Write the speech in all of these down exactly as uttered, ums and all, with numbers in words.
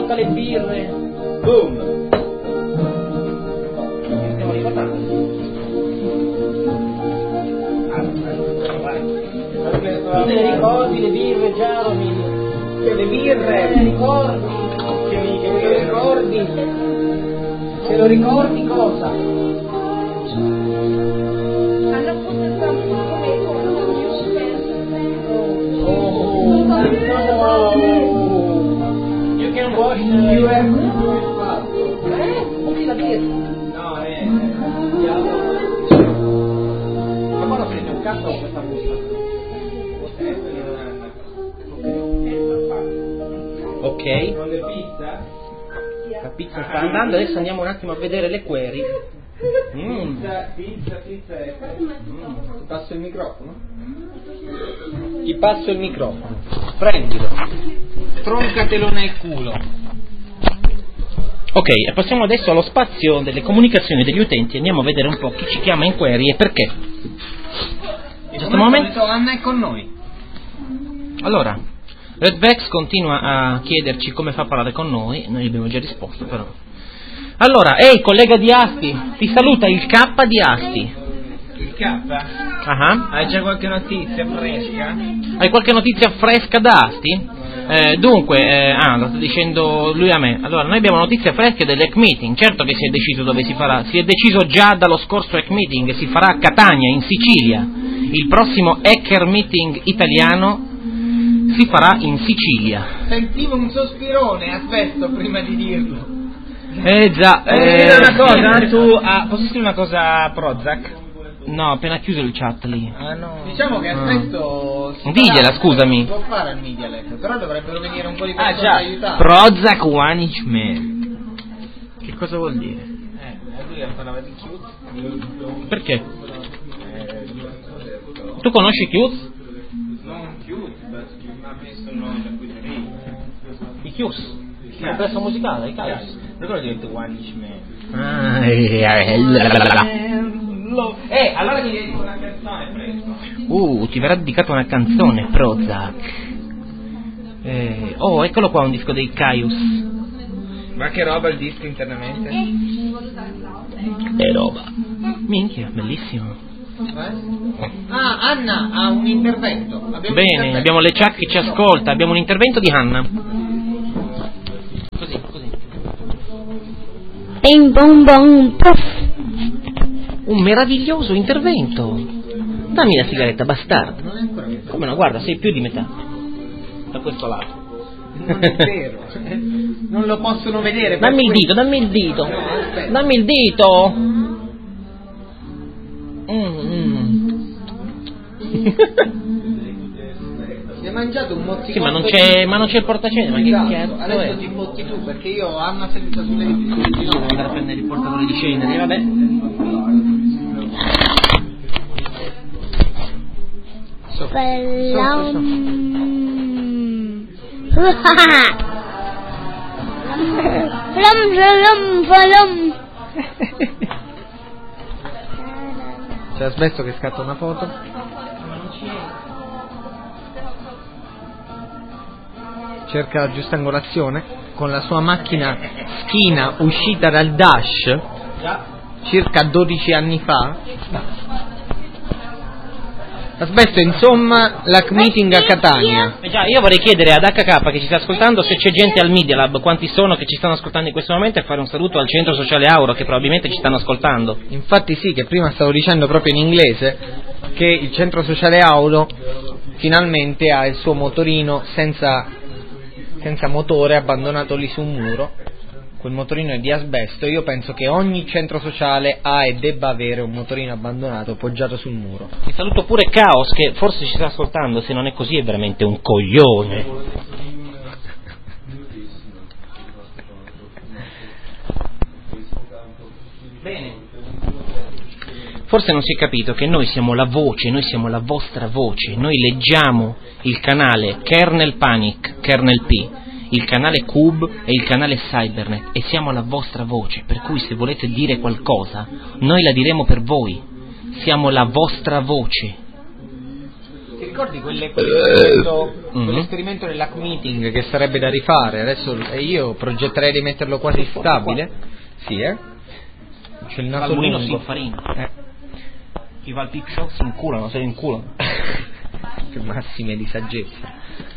volta le birre. Boom. Stiamo ricordando. Te le ricordi le birre, Giacomo? Che le birre. Te le ricordi? Che mi Te lo ricordi? Te lo ricordi cosa? Hanno potuto come Oh, no. You can wash the... You have to do it fast. Eh? Non la birra. No, è... Ma qua non prende un cazzo con questa busta. Ok. Con le pizza? La pizza sta andando, adesso andiamo un attimo a vedere le query. Mm. Pizza, pizza, pizza e... Mm. Passo il microfono? Ti passo il microfono. Prendilo. Troncatelo nel culo. Ok, e passiamo adesso allo spazio delle comunicazioni degli utenti. Andiamo a vedere un po' chi ci chiama in query e perché. In questo momento Anna è con noi. Allora, Redvex continua a chiederci come fa a parlare con noi. Noi abbiamo già risposto però. Allora, ehi collega di Asti, ti saluta il K di Asti. Il K? Ah, Hai già qualche notizia fresca? hai qualche notizia fresca da Asti? Eh, dunque, eh, ah, lo sta dicendo lui a me. Allora, noi abbiamo notizie fresche dell'Hack Meeting. Certo che si è deciso dove si farà. Si è deciso già dallo scorso Hack Meeting. Si farà a Catania, in Sicilia. Il prossimo Hacker Meeting italiano si farà in Sicilia. Sentivo un sospirone, aspetto prima di dirlo. Eh già. Posso eh... dire una cosa? Tu, ah, posso dire una cosa a Prozac? No, appena chiuso il chat lì. Ah, no. Diciamo che aspetto... Ah. Digliela, scusami. Può fare il Media Lab, però dovrebbero venire un po' di Ah persone già, ad aiutare. Prozac One Inch Man. Che cosa vuol dire? Eh, lui parlava di Qt. Perché? Eh, Tu conosci Qt? non Qt, ma ha messo il nome da cui devi. I Qs? Il complesso musicale, i Kaios. Per quello diventa One Inch Man. Ah, eh, Eh, allora mi dedico una canzone presto. Uh, ti verrà dedicata una canzone, Prozac. Eh, oh, eccolo qua un disco dei Kaios. Ma che roba il disco internamente? Che roba. Minchia, bellissimo. Eh? Ah, Anna ha un intervento. Abbiamo un Bene, intervento. abbiamo le chat che ci ascolta, abbiamo un intervento di Hanna. Così, così. Bing bong bong puff. Un meraviglioso intervento. Dammi la sigaretta, bastardo. Non è ancora vero. Come no, guarda, sei più di metà. Da questo lato. Non è vero. Non lo possono vedere. per Dammi il questo. dito, dammi il dito. No, aspetta. Dammi il dito. Mm, Si è mangiato un mozzicotto. Sì, ma non c'è, ma non c'è il portacene, ma che Esatto. cazzo Adesso è? ti fotti tu, perché io ho Anna seduta sulle Devo andare a prendere il portatore di cenere, vabbè. Flum flum flum. C'è Asbesto che scatta una foto. Cerca la giusta angolazione con la sua macchina schina uscita dal Dash circa dodici anni fa. Asbesto, insomma, l'Hack Meeting a Catania. Eh già, io vorrei chiedere ad H K che ci sta ascoltando se c'è gente al Media Lab, quanti sono che ci stanno ascoltando in questo momento, e fare un saluto al Centro Sociale Auro che probabilmente ci stanno ascoltando. Infatti sì, che prima stavo dicendo proprio in inglese che il Centro Sociale Auro finalmente ha il suo motorino senza, senza motore abbandonato lì su un muro. Quel motorino è di asbesto. Io penso che ogni centro sociale ha e debba avere un motorino abbandonato poggiato sul muro. E saluto pure Chaos che forse ci sta ascoltando, se non è così è veramente un coglione. Bene. Forse non si è capito che noi siamo la voce, noi siamo la vostra voce, noi leggiamo il canale Kernel Panic, Kernel P, il canale Cube e il canale Cybernet e siamo la vostra voce, per cui se volete dire qualcosa noi la diremo per voi, siamo la vostra voce. Ti ricordi quelle, quell'esperimento, Mm-hmm. quell'esperimento dell'hack meeting che sarebbe da rifare? Adesso eh, io progetterei di metterlo quasi stabile. Sì, eh? C'è il naso Al mulino lungo. si infarina. Eh. Chi va al pick show si inculano, se li inculano. Che massime di saggezza.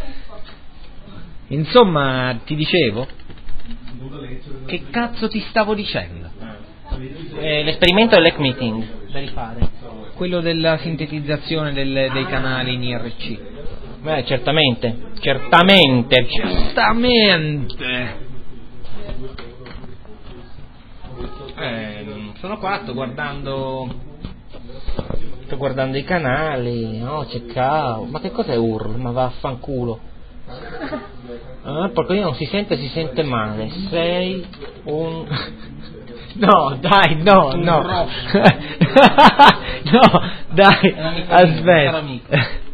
Insomma, ti dicevo. Che cazzo ti stavo dicendo? Eh, l'esperimento dell'hack meeting da rifare. Quello della sintetizzazione del- dei canali in I R C. Beh, certamente, certamente. Certamente. Eh, sono qua, sto guardando. Sto guardando i canali, no, c'è cao. Ma che cos'è U R L? Ma vaffanculo. Ah, perché non si sente, si sente male. Sei un. No, dai, no, Un no. rosso. No, dai, È un amico mio, un caro aspetta. amico.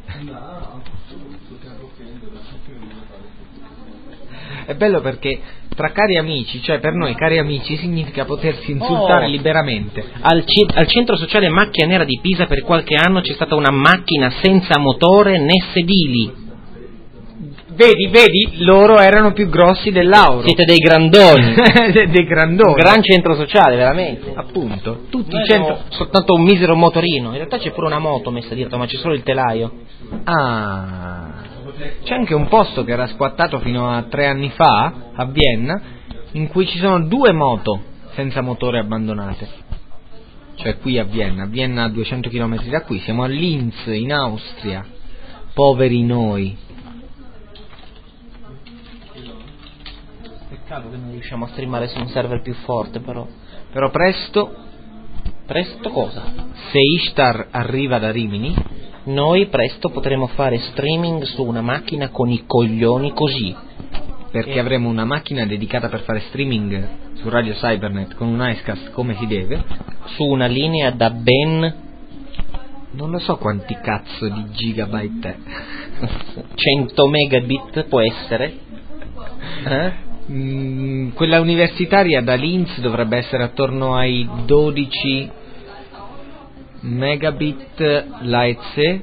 È bello perché tra cari amici, cioè per noi cari amici significa potersi insultare Oh. liberamente. Al, ci- al centro sociale Macchia Nera di Pisa per qualche anno c'è stata una macchina senza motore né sedili. Vedi, vedi, loro erano più grossi dell'Auro. Siete dei grandoni. dei grandoni. Un gran centro sociale, veramente. Appunto, tutti Noi i centro... abbiamo soltanto un misero motorino. In realtà c'è pure una moto messa dietro, ma c'è solo il telaio. Ah, c'è anche un posto che era squattato fino a tre anni fa, a Vienna, in cui ci sono due moto senza motore abbandonate. Cioè qui a Vienna, Vienna a duecento chilometri da qui, siamo a Linz, in Austria. Poveri noi. Peccato che non riusciamo a streamare su un server più forte, però. Però presto, Presto cosa? se Ishtar arriva da Rimini, Noi presto potremo fare streaming su una macchina con i coglioni così. perché avremo una macchina dedicata per fare streaming su Radio Cybernet con un Icecast come si deve, Su una linea da ben non lo so quanti cazzo di gigabyte è. cento megabit può essere. Eh? Mm, quella universitaria da Linz dovrebbe essere attorno ai dodici megabit la E C E,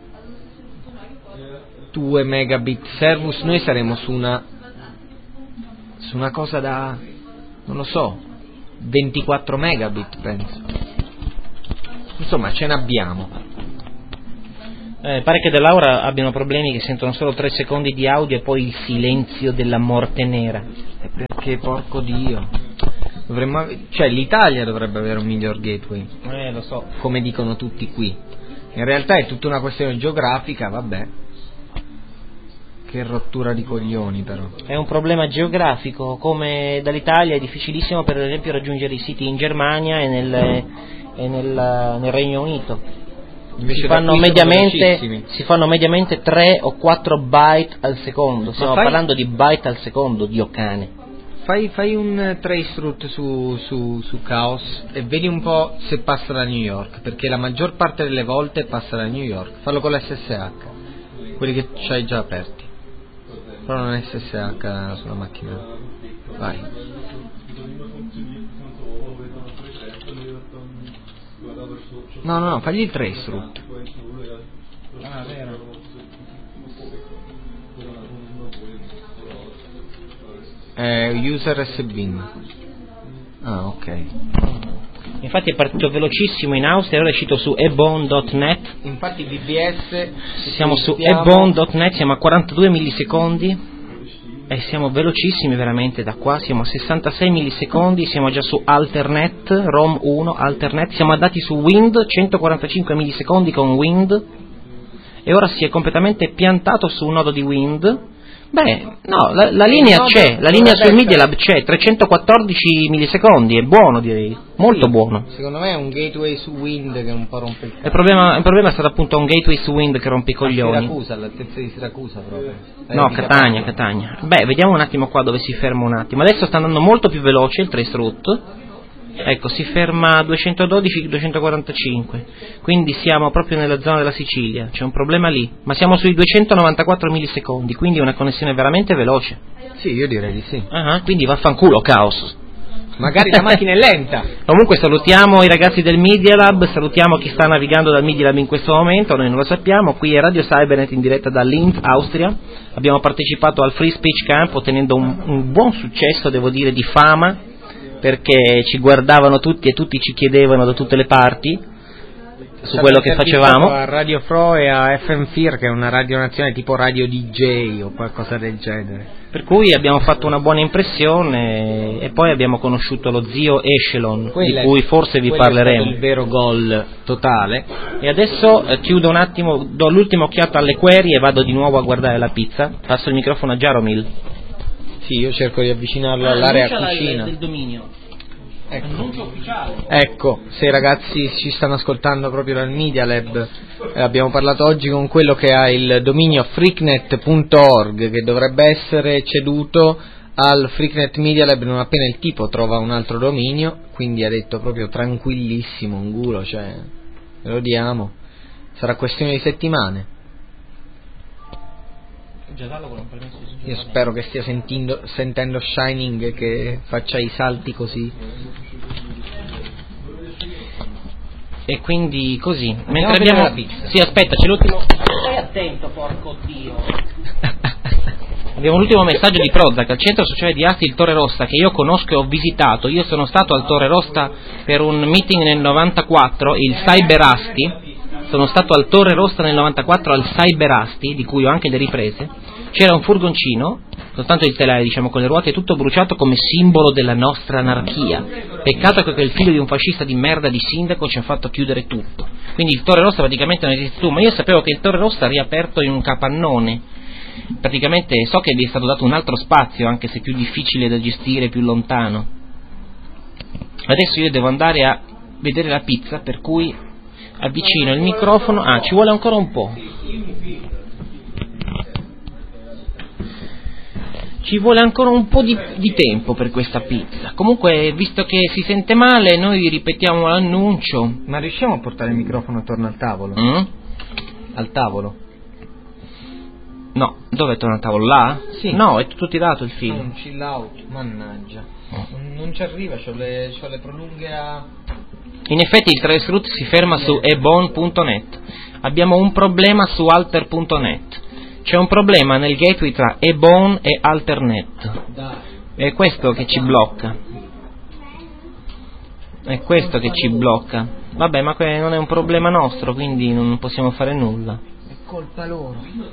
due megabit servus. Noi saremo su una su una cosa da, non lo so, ventiquattro megabit penso. Insomma, ce n'abbiamo. Eh, pare che da Laura abbiano problemi che sentono solo tre secondi di audio e poi il silenzio della morte nera. E perché, porco Dio, dovremmo ave- cioè l'Italia dovrebbe avere un miglior gateway, Eh, lo so. come dicono tutti qui. In realtà è tutta una questione geografica, vabbè. Che rottura di coglioni però. È un problema geografico, come dall'Italia è difficilissimo per esempio raggiungere i siti in Germania e nel, e nel, nel Regno Unito. Invece Si da fanno, qui sono mediamente, velocissimi. si fanno mediamente tre o quattro byte al secondo. Stiamo fai- parlando di byte al secondo, Dio cane. Fai, fai un trace route su, su, su Chaos e vedi un po' se passa da New York, perché la maggior parte delle volte passa da New York. Fallo con l'S S H, quelli che c'hai già aperti. Però non è S S H sulla macchina. Vai. No, no, no, fagli il trace route. Ah, vero. Eh, user S B. Ah, ok. Infatti è partito velocissimo in Austria, ora è uscito su ebon punto net. Infatti B B S Siamo su siamo- ebon punto net, siamo a quarantadue millisecondi e siamo velocissimi veramente da qua, siamo a sessantasei millisecondi, siamo già su Alternet, ROM uno, Alternet, siamo andati su Wind, centoquarantacinque millisecondi con Wind e ora si è completamente piantato su un nodo di Wind. Beh, no, la, la linea nodo c'è, la linea sul dovrebbe Media essere- Lab c'è, trecentoquattordici millisecondi, è buono direi, molto Sì, buono. Secondo me è un gateway su Wind che un po' rompe il cazzo. Il problema, il problema è stato appunto un gateway su Wind che rompe i A coglioni. Siracusa, all'altezza di Siracusa proprio. Eh, No, di Catania, Catania. Beh, vediamo un attimo qua dove si ferma un attimo. Adesso sta andando molto più veloce il trace route. Ecco, si ferma a duecentododici duecentoquarantacinque. Quindi siamo proprio nella zona della Sicilia. C'è un problema lì. Ma siamo sui duecentonovantaquattro millisecondi, quindi è una connessione veramente veloce. Sì, io direi di sì. Ah, quindi vaffanculo, caos. magari la macchina è lenta. Comunque salutiamo i ragazzi del Media Lab, salutiamo chi sta navigando dal Media Lab in questo momento, noi non lo sappiamo. Qui è Radio Cybernet in diretta da Linz, Austria. Abbiamo partecipato al Free Speech Camp ottenendo un, un buon successo, devo dire, di fama, perché ci guardavano tutti e tutti ci chiedevano da tutte le parti su quello che facevamo. A Radio Fro e a F M F I R, che è una radio nazionale tipo Radio D J o qualcosa del genere. Per cui abbiamo fatto una buona impressione e poi abbiamo conosciuto lo zio Echelon, Quella di cui forse vi parleremo. È il vero gol totale. E adesso eh, chiudo un attimo, do l'ultima occhiata alle query e vado di nuovo a guardare la pizza. Passo il microfono a Jaromil. Sì, io cerco di avvicinarlo all'area Annuncia cucina. del dominio. Ecco. Annuncio ufficiale. Ecco, se i ragazzi ci stanno ascoltando proprio dal Media Lab, eh, abbiamo parlato oggi con quello che ha il dominio freaknet punto org, che dovrebbe essere ceduto al Freaknet Media Lab non appena il tipo trova un altro dominio, quindi ha detto proprio tranquillissimo, un gulo, cioè ve lo diamo, sarà questione di settimane. Io spero che stia sentendo, sentendo Shining, che faccia i salti così. E quindi così. Andiamo Mentre a vedere abbiamo. la pizza. Sì, aspetta, c'è l'ultimo. Stai attento, porco dio. Abbiamo l'ultimo messaggio di Prozac, al centro sociale di Asti, il Torre Rossa, che io conosco e ho visitato. Io sono stato al Torre Rossa per un meeting nel novantaquattro, il Cyber Asti. Sono stato al Torre Rossa nel novantaquattro al Cyber Asti, di cui ho anche le riprese. C'era un furgoncino, soltanto il telaio, diciamo, con le ruote, tutto bruciato come simbolo della nostra anarchia. Peccato che quel figlio di un fascista di merda di sindaco ci ha fatto chiudere tutto. Quindi il Torre Rossa praticamente non esiste più, ma io sapevo che il Torre Rossa è riaperto in un capannone. Praticamente so che vi è stato dato un altro spazio, anche se più difficile da gestire, più lontano. Adesso io devo andare a vedere la pizza, per cui avvicino il microfono. Ah, ci vuole ancora un po'. Ci vuole ancora un po' di, di tempo per questa pizza. Comunque, visto che si sente male, noi ripetiamo l'annuncio. Ma riusciamo a portare il microfono attorno al tavolo? Mm? Al tavolo? No, dove è torno al tavolo? Là? Sì. No, è tutto tirato il filo. Un chill out, mannaggia. Non, non ci arriva, c'ho le, c'ho le prolunghe a... In effetti il traceroute si ferma su ebon punto net. Abbiamo un problema su alter punto net. C'è un problema nel gateway tra Ebon e Alternet. È questo che ci blocca. È questo che ci blocca. Vabbè, ma que- non è un problema nostro, quindi non possiamo fare nulla. È colpa loro.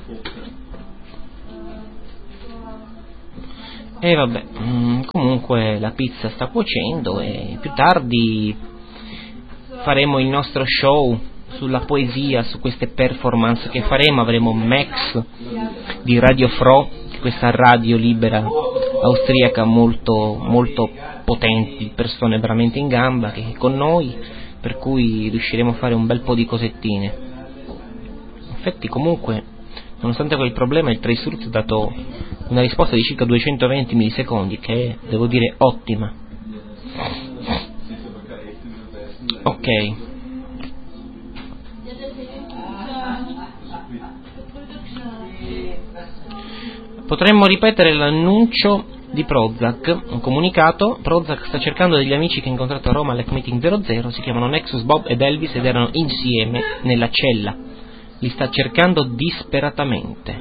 E vabbè, mm, comunque la pizza sta cuocendo e più tardi faremo il nostro show sulla poesia, su queste performance che faremo. Avremo Max di Radio Fro, questa radio libera austriaca molto, molto potenti, persone veramente in gamba che è con noi, per cui riusciremo a fare un bel po' di cosettine. Infatti comunque, nonostante quel problema, il traceroute ha dato una risposta di circa duecentoventi millisecondi, che è, devo dire, ottima. Ok. Potremmo ripetere l'annuncio di Prozac, un comunicato. Prozac sta cercando degli amici che ha incontrato a Roma all'Hack Meeting zero zero, si chiamano Nexus, Bob ed Elvis ed erano insieme nella cella. Li sta cercando disperatamente.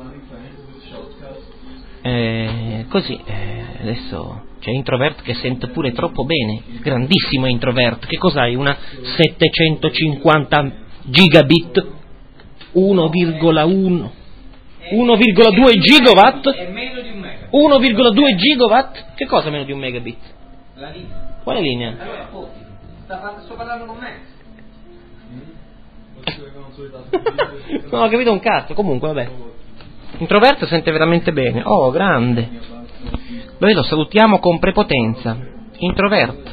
Eh, così, eh, adesso c'è Introvert che sente pure troppo bene, grandissimo Introvert. Che cos'hai? Una settecentocinquanta gigabit? uno virgola uno uno virgola due gigawatt? È meno di un mega. uno virgola due gigawatt? Che cosa meno di un megabit? La linea. Quale linea? Allora, sta, sto parlando con Max. Non ho capito un cazzo, comunque vabbè. Introverso sente veramente bene. Oh, grande. Noi lo salutiamo con prepotenza. Introverto.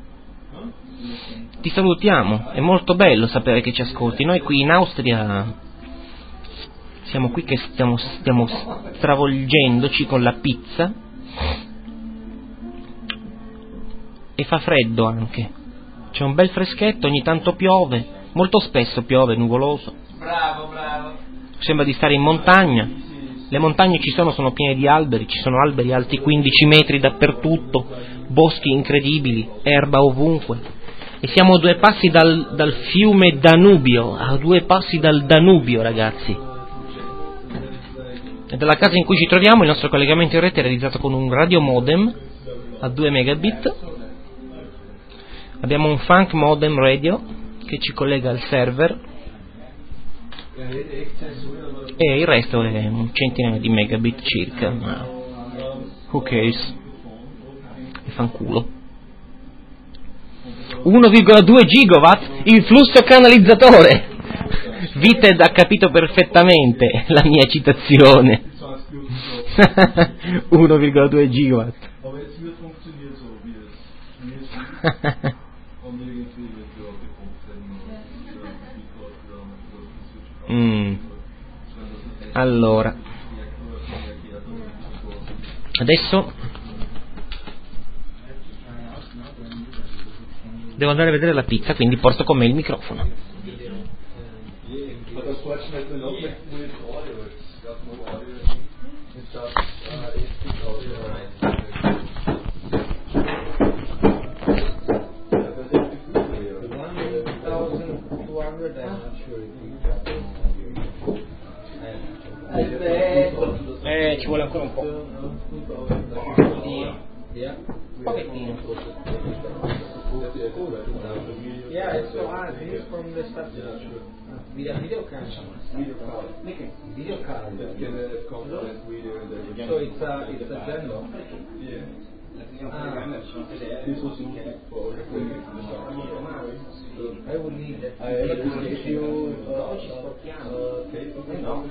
Ti salutiamo, è molto bello sapere che ci ascolti. Noi qui in Austria siamo qui che stiamo, stiamo stravolgendoci con la pizza e fa freddo anche. C'è un bel freschetto, ogni tanto piove, molto spesso piove, nuvoloso. Bravo, bravo. Sembra di stare in montagna. Le montagne ci sono, sono piene di alberi, ci sono alberi alti quindici metri dappertutto, boschi incredibili, erba ovunque. E siamo a due passi dal, dal fiume Danubio, a due passi dal Danubio, ragazzi. E dalla casa in cui ci troviamo il nostro collegamento in rete è realizzato con un radiomodem a due megabit. Abbiamo un funk modem radio che ci collega al server e il resto è un centinaio di megabit circa, ma who cares? E fanculo. uno virgola due gigawatt il flusso canalizzatore. Vited ha capito perfettamente la mia citazione. uno virgola due gigawatt. mm. Allora, adesso devo andare a vedere la pizza, quindi porto con me il microfono. Eh, ci vuole ancora un po'. Un pochettino. Yeah, it's so hard. This is from the start. Video, video card. Video card. Video card. So it's a, it's a general. Yeah. Ah. I would need that. If you, uh, no.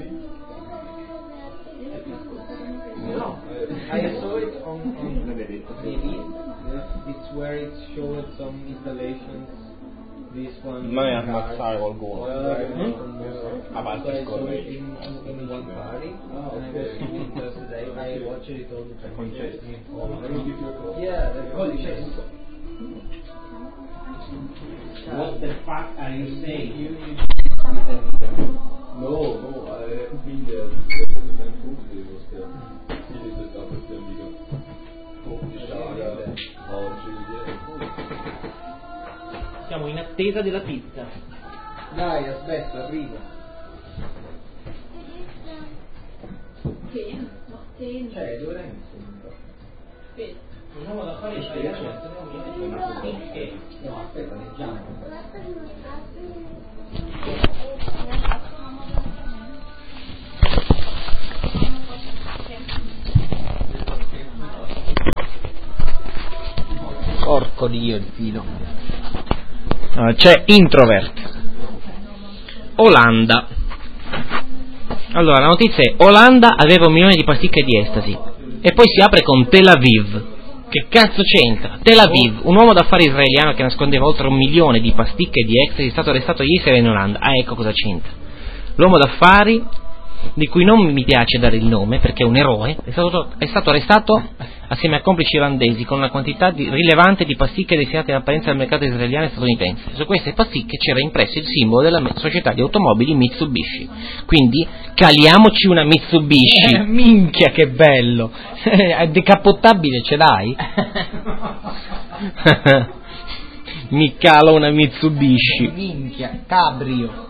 No, I saw it on, on T V. It's where it showed some installations. This one. Non è ammazzare qualcuno. Uh, A parte il so I saw it in, in one party, and I was really interested. I, I watched it all the time. Yeah, that's concesso. What the fuck are you saying? No, no, quindi è Siamo in attesa della pizza. Dai, aspetta, arriva. Cioè, dove l'hai messo? Andiamo da fare italiano. No, aspetta, leggiamo. Porco Dio il filo. Uh, c'è Introvert. Olanda. Allora, la notizia è: Olanda aveva un milione di pasticche di estasi. E poi si apre con Tel Aviv. Che cazzo c'entra? Tel Aviv, un uomo d'affari israeliano che nascondeva oltre un milione di pasticche di estasi, è stato arrestato ieri sera in Olanda. Ah, ecco cosa c'entra. L'uomo d'affari, di cui non mi piace dare il nome perché è un eroe, è stato, è stato arrestato assieme a complici olandesi con una quantità di, rilevante di pasticche destinate in apparenza al mercato israeliano e statunitense. Su queste pasticche c'era impresso il simbolo della società di automobili Mitsubishi. Quindi caliamoci una Mitsubishi. Eh, minchia che bello. È decappottabile, ce l'hai? Mi calo una Mitsubishi. Minchia, cabrio.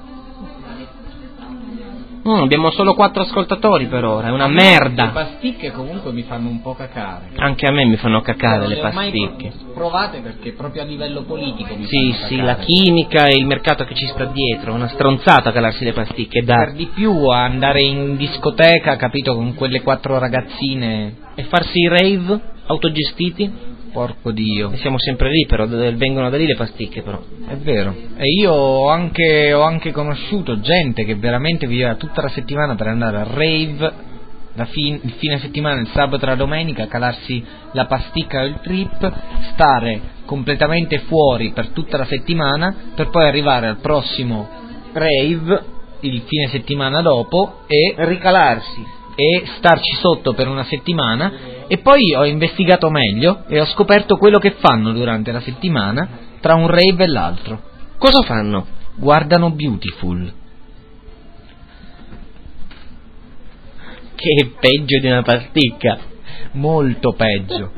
Mm, abbiamo solo quattro ascoltatori per ora, è una merda. Le pasticche comunque mi fanno un po' cacare. Anche a me mi fanno cacare le le ho mai pasticche. provate perché proprio a livello politico mi Sì, fanno sì, cacare. la chimica e il mercato che ci sta dietro, è una stronzata calarsi le pasticche, Per da. di più andare in discoteca, capito, con quelle quattro ragazzine. E farsi i rave autogestiti? Porco Dio. E siamo sempre lì, però d- vengono da lì le pasticche, però. È vero. E io ho anche, ho anche conosciuto gente che veramente viveva tutta la settimana per andare al rave, la fin- il fine settimana, il sabato e la domenica, calarsi la pasticca o il trip, stare completamente fuori per tutta la settimana, per poi arrivare al prossimo rave il fine settimana dopo e ricalarsi e starci sotto per una settimana. E poi ho investigato meglio e ho scoperto quello che fanno durante la settimana tra un rave e l'altro. Cosa fanno? Guardano Beautiful. Che è peggio di una pasticca. Molto peggio.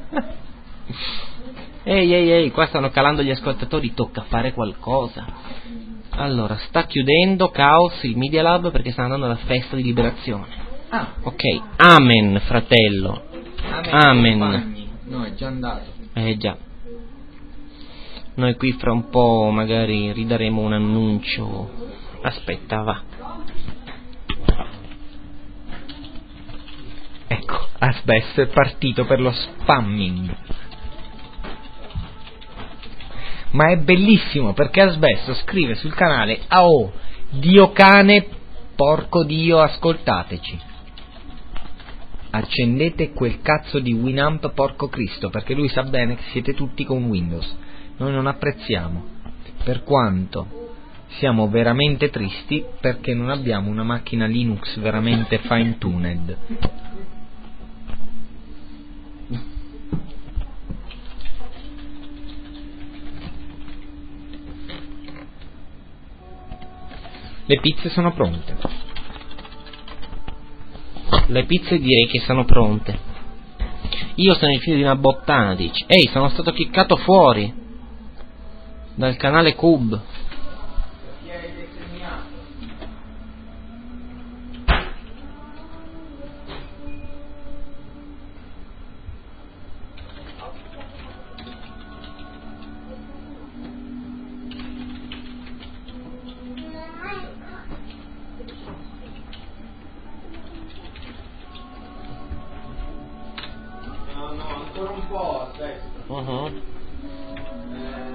Ehi, ehi, ehi, qua stanno calando gli ascoltatori, tocca fare qualcosa. Allora, sta chiudendo Caos il Media Lab perché sta andando alla festa di liberazione. Ah, Ok, amen, fratello. Amen. compagni. No, è già andato. Eh già. Noi qui fra un po' magari ridaremo un annuncio. Aspetta, va. Ecco, Asbesto è partito per lo spamming. Ma è bellissimo perché Asbesto scrive sul canale: "Ah oh, Dio cane, porco Dio, ascoltateci. Accendete quel cazzo di Winamp, porco Cristo", perché lui sa bene che siete tutti con Windows. Noi non apprezziamo, per quanto siamo veramente tristi perché non abbiamo una macchina Linux veramente fine tuned. Le pizze sono pronte. Le pizze direi che sono pronte. Io sono il figlio di una bottana, dici. Ehi, sono stato chiccato fuori dal canale Cub. No, no, ancora un po', aspetta. Uh-huh. Eh,